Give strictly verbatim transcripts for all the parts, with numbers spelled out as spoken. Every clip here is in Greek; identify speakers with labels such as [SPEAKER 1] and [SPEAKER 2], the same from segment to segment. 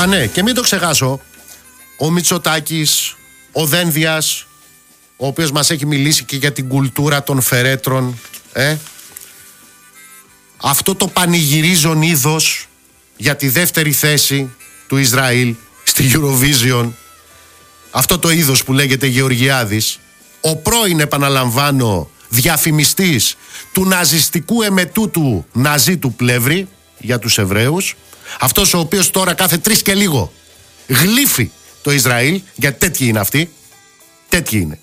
[SPEAKER 1] Α, ναι, και μην το ξεχάσω, ο Μητσοτάκης, ο Δένδιας, ο οποίος μας έχει μιλήσει και για την κουλτούρα των φερέτρων, ε? αυτό το πανηγυρίζον είδος για τη δεύτερη θέση του Ισραήλ στη Eurovision, αυτό το είδος που λέγεται Γεωργιάδης, ο πρώην, επαναλαμβάνω, διαφημιστής του ναζιστικού εμετού του Ναζί του Πλεύρη για τους Εβραίους, αυτός ο οποίος τώρα κάθε τρεις και λίγο γλύφει το Ισραήλ, γιατί τέτοιοι είναι αυτοί, τέτοιοι είναι.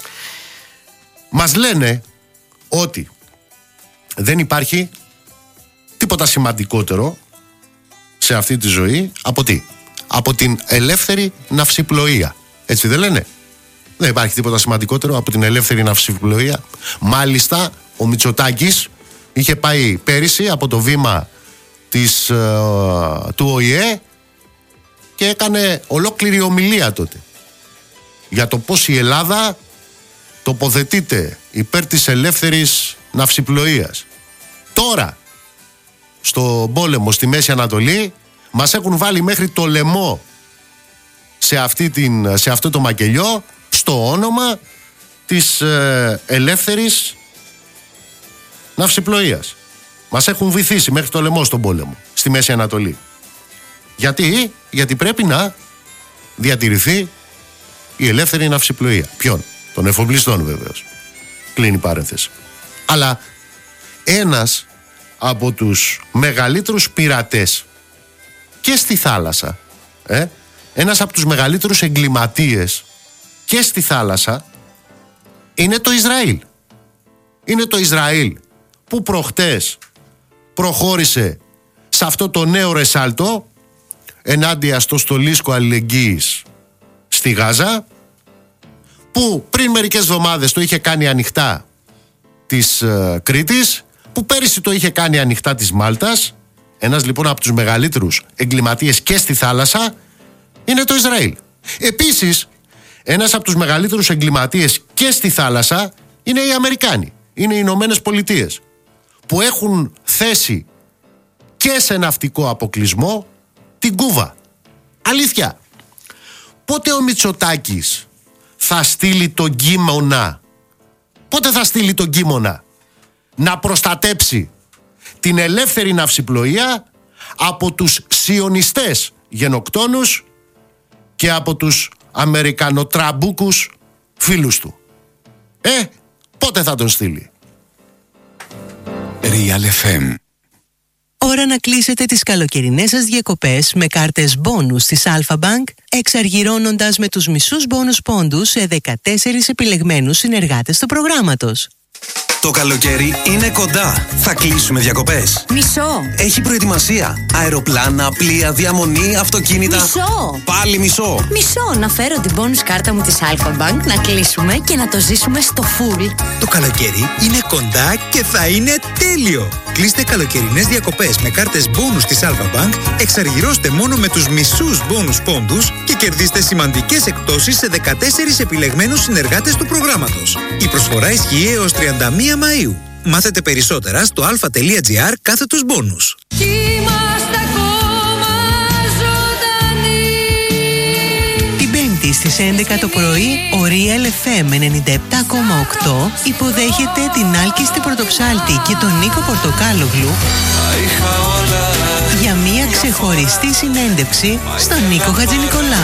[SPEAKER 1] Μας λένε ότι δεν υπάρχει τίποτα σημαντικότερο σε αυτή τη ζωή από τι? Από την ελεύθερη ναυσιπλοεία. Έτσι δεν λένε? Δεν υπάρχει τίποτα σημαντικότερο από την ελεύθερη ναυσιπλοεία. Μάλιστα ο Μητσοτάκης είχε πάει πέρυσι από το βήμα της, ε, του Ο Η Ε και έκανε ολόκληρη ομιλία τότε για το πως η Ελλάδα τοποθετείται υπέρ της ελεύθερης ναυσιπλοείας. Τώρα στο πόλεμο στη Μέση Ανατολή μας έχουν βάλει μέχρι το λαιμό σε, αυτή την, σε αυτό το μακελιό στο όνομα της ε, ελεύθερης ναυσιπλοείας. Μας έχουν βυθίσει μέχρι το λαιμό στον πόλεμο στη Μέση Ανατολή. Γιατί? Γιατί πρέπει να διατηρηθεί η ελεύθερη ναυσιπλοεία. Ποιον? Των εφοπλιστών βεβαίως. Κλείνει παρένθεση. Αλλά ένας από τους μεγαλύτερους πειρατές και στη θάλασσα, ε, ένας από τους μεγαλύτερους εγκληματίες και στη θάλασσα είναι το Ισραήλ. Είναι το Ισραήλ που προχτές προχώρησε σε αυτό το νέο ρεσάλτο ενάντια στο στολίσκο αλληλεγγύης στη Γάζα, που πριν μερικές εβδομάδες το είχε κάνει ανοιχτά της ε, Κρήτης, που πέρυσι το είχε κάνει ανοιχτά της Μάλτας. Ένας λοιπόν από τους μεγαλύτερους εγκληματίες και στη θάλασσα είναι το Ισραήλ. Επίσης, ένας από τους μεγαλύτερους εγκληματίες και στη θάλασσα είναι οι Αμερικάνοι, είναι οι Ηνωμένες Πολιτείες, που έχουν θέσει και σε ναυτικό αποκλεισμό την Κούβα. Αλήθεια. Πότε ο Μητσοτάκης θα στείλει τον Κίμωνα, πότε θα στείλει τον Κίμωνα να προστατέψει την ελεύθερη ναυσιπλοεία από τους σιωνιστές γενοκτόνους και από τους αμερικανοτραμπούκους φίλους του? Ε, πότε θα τον στείλει?
[SPEAKER 2] Real εφ εμ.
[SPEAKER 3] Ώρα να κλείσετε τις καλοκαιρινές σας διακοπές με κάρτες μπόνους της Alpha Bank, εξαργυρώνοντας με τους μισούς μπόνους πόντους σε δεκατέσσερις επιλεγμένους συνεργάτες του προγράμματος.
[SPEAKER 2] Το καλοκαίρι είναι κοντά. Θα κλείσουμε διακοπές.
[SPEAKER 4] Μισό.
[SPEAKER 2] Έχει προετοιμασία. Αεροπλάνα, πλοία, διαμονή, αυτοκίνητα.
[SPEAKER 4] Μισό.
[SPEAKER 2] Πάλι μισό.
[SPEAKER 4] Μισό. Να φέρω την bonus κάρτα μου της Alpha Bank, να κλείσουμε και να το ζήσουμε στο full.
[SPEAKER 5] Το καλοκαίρι είναι κοντά και θα είναι τέλειο. Κλείστε καλοκαιρινές διακοπές με κάρτες bonus της Alpha Bank, εξαργυρώστε μόνο με τους μισούς bonus πόντους και κερδίστε σημαντικές εκπτώσεις σε δεκατέσσερις επιλεγμένους συνεργάτες του προγράμματος. Η προσφορά ισχύει έως τριάντα μία Μαΐου. Μάθετε περισσότερα στο alpha.gr κάθετος bonus.
[SPEAKER 3] Την Πέμπτη στις έντεκα το πρωί, ο Real εφ εμ ενενήντα επτά κόμμα οκτώ υποδέχεται την Άλκιστη Πρωτοψάλτη και τον Νίκο Πορτοκάλογλου για μια ξεχωριστή συνέντευξη στον Νίκο Χατζηνικολάου.